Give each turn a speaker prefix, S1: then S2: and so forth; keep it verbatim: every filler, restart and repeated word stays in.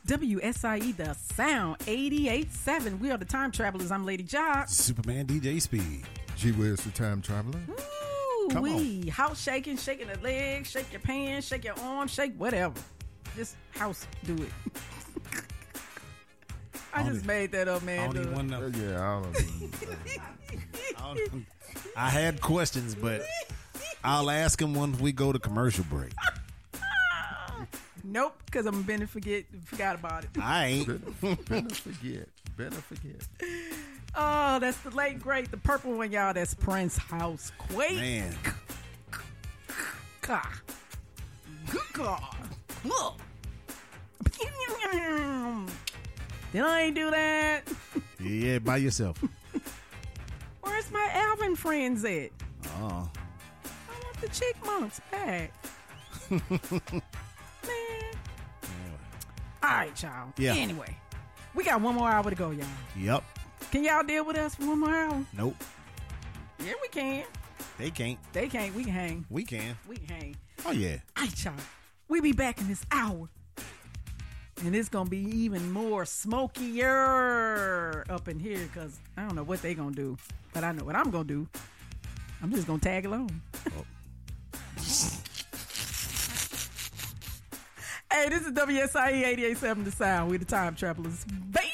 S1: W S I E, the sound, eighty-eight point seven. We are the Time Travelers. I'm Lady Jock.
S2: Superman D J Speed.
S3: G Wiz, the Time Traveler.
S1: Ooh,
S2: Come
S1: we house shaking, shaking the legs, shake your pants, shake your arms, shake whatever. Just house do it. I, I just
S2: even,
S1: made that up, man.
S2: I don't even want to know.
S3: Yeah, I don't
S2: I, don't, I had questions, but I'll ask him once we go to commercial break.
S1: Nope, because I'm gonna forget forgot about it.
S2: I ain't.
S3: better, better forget. Better forget.
S1: Oh, that's the late great, the purple one, y'all. That's Prince Housequake.
S2: Man.
S1: God. Good God. Look. Did I ain't do that?
S2: Yeah, by yourself.
S1: Where's my Alvin friends at?
S2: Oh.
S1: I want the Chickmunks back. Man. All right, y'all.
S2: Yeah.
S1: Anyway, we got one more hour to go, y'all.
S2: Yep.
S1: Can y'all deal with us for one more hour?
S2: Nope.
S1: Yeah, we can.
S2: They can't.
S1: They can't. We can hang.
S2: We can.
S1: We can hang.
S2: Oh, yeah.
S1: All right, y'all. We be back in this hour. And it's going to be even more smokier up in here because I don't know what they going to do. But I know what I'm going to do. I'm just going to tag along. Oh. Hey, this is W S I E eighty-eight point seven The Sound. We're the Time Travelers. Baby.